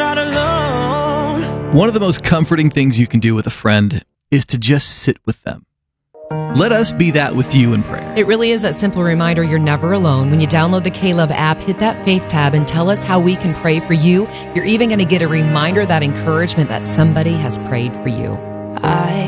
not alone. One of the most comforting things you can do with a friend is to just sit with them. Let us be that with you in prayer. It really is that simple reminder you're never alone. When you download the K-Love app, hit that faith tab and tell us how we can pray for you. You're even going to get a reminder, that encouragement that somebody has prayed for you. I